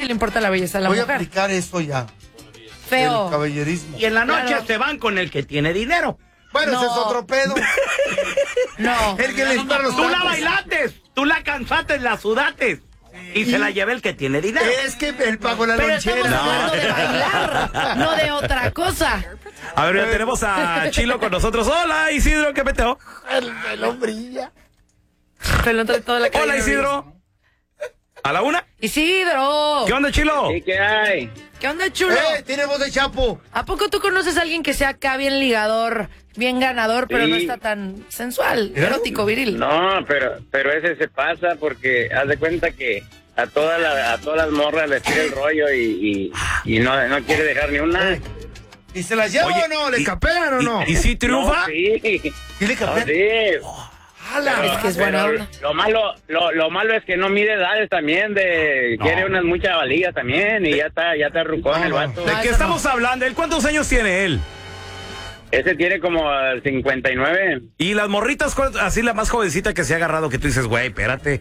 le importa la belleza de la Voy mujer. a aplicar esto ya. Feo. El caballerismo. Y en la noche Claro. se van con el que tiene dinero. Bueno, No. ese es otro pedo. No. El que le dispara los Tú la tacos. bailates, tú la cansaste, la sudates. Y se la lleva el que tiene dinero. Es que él pagó la Pero lonchera. estamos hablando de bailar, no de otra cosa. A ver, ya tenemos a Chilo con nosotros. Hola, Isidro, ¿qué peteo? El hombrilla. Pelón trae toda la cara. Hola, Isidro. ¿A la una? Isidro. ¿Qué onda, Chilo? ¿Y qué hay? ¿Qué onda, chulo? Tiene voz de Chapo. ¿A poco tú conoces a alguien que sea acá bien ligador, bien ganador, pero Sí. no está tan sensual, erótico, viril? No, pero ese se pasa porque haz de cuenta que a todas las morras les tira el rollo y no quiere dejar ni una. ¿Y se las lleva Oye, o no? ¿Le y- capean o no? ¿Y si triunfa? No, sí. ¿Sí le No, capean? sí. ¡Hala! Es que es buena Pero onda. lo malo es que no mide edades también, quiere unas muchas valillas también y ya está rucón el vato. ¿De No, qué eso estamos hablando? ¿Él cuántos años tiene él? Ese tiene como 59, Y las morritas, así la más jovencita que se ha agarrado, que tú dices, güey, espérate.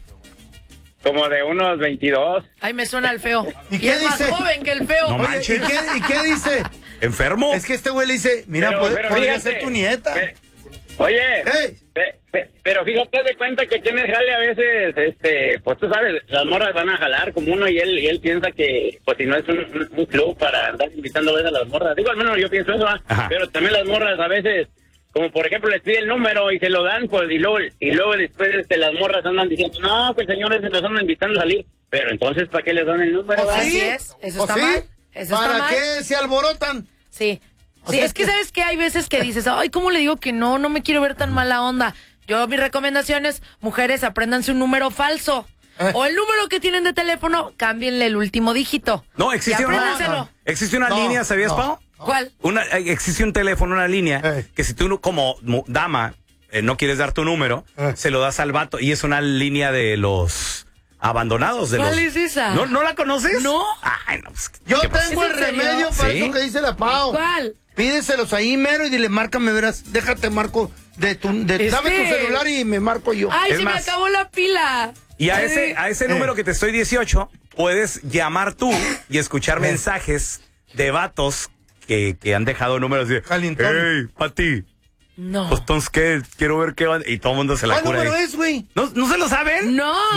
como de unos 22. Ay, me suena el feo. ¿Y qué es más dice? joven que el feo. No Oye, manches. ¿y qué dice? ¿Enfermo? Es que este güey le dice, mira, Pero podría fíjate, ser tu nieta. Oye, Ey. pero fíjate de cuenta que tiene jale a veces, pues tú sabes, las morras van a jalar como uno y él piensa que, pues si no es un club para andar invitando a veces a las morras. Digo, al menos yo pienso eso, ¿ah? Ajá. Pero también las morras a veces, como por ejemplo les pide el número y se lo dan, pues y luego después las morras andan diciendo, no, pues señores, se nos andan invitando a salir. Pero entonces, ¿para qué les dan el número? ¿O ah? Así sí? es, eso ¿O está sí? mal, eso está ¿Para mal. qué se alborotan? Sí. O Sí, sea es que sabes que hay veces que dices, ay, ¿cómo le digo que no me quiero ver tan mala onda? Yo, mi recomendación es, mujeres, apréndanse un número falso. O el número que tienen de teléfono, cámbienle el último dígito. No, existe Y una, apréndenselo. existe una No, línea, ¿sabías, no. Pau? ¿Cuál? Existe un teléfono, una línea, que si tú como dama no quieres dar tu número, se lo das al vato y es una línea de los abandonados. De ¿Cuál los... es esa? ¿No la conoces? No. Ay, no, pues, Yo ¿qué pasa? tengo el ¿Es en serio? remedio para ¿Sí? eso que dice la Pau. ¿Cuál? Pídeselos ahí mero y dile, márcame, verás, déjate marco dame tu celular y me marco yo. Ay, Es se me más- acabó la pila. Y a Ay. ese número que te estoy 18, puedes llamar tú y escuchar mensajes de vatos que han dejado números de, Calientón. hey, Pati, No. pues entonces, ¿qué? Quiero ver qué van. Y todo el mundo se la ¿Cuál cura número ahí. es, güey? ¿No se lo saben?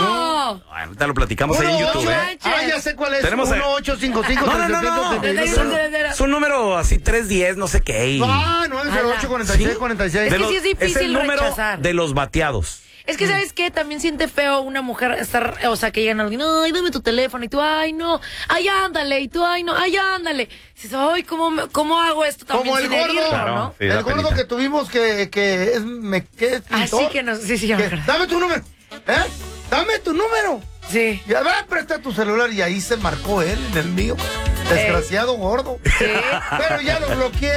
No. Ay, ahorita lo platicamos ahí en YouTube, ¿eh? Ah, ya sé cuál es. Tenemos a- 1855 No, no, no, no. Es un número así, 310, no sé qué. y- Ah, 908 46 46. Es que sí es difícil el número rechazar. de los bateados. Es que, ¿sabes qué? También siente feo una mujer estar, o sea, que llegan a alguien, ay, dame tu teléfono, y tú, ay, no, ay, ándale, y tú, ay, no, ay, ándale. Y dices, ay, ¿cómo hago esto también Como el sin gordo. herirlo, Claro. ¿no? Sí, da El gordo penita. que tuvimos que es Así pintor. que no, sí, ya me acuerdo. Dame tu número. Dame tu número. Sí. Ya va, presta tu celular y ahí se marcó él en el mío. Desgraciado gordo. Sí. Pero ya lo bloqueé.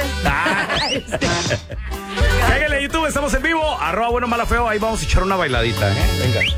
Cáguenle a YouTube, estamos en vivo. @bueno mala feo, ahí vamos a echar una bailadita, ¿eh? Venga.